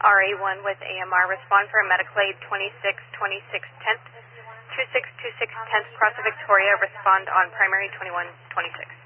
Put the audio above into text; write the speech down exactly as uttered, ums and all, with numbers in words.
R A one with A M R. Respond for a medical aid twenty-six twenty-six tenth, two six two six tenth, cross of Victoria. Respond on primary twenty-one twenty-six.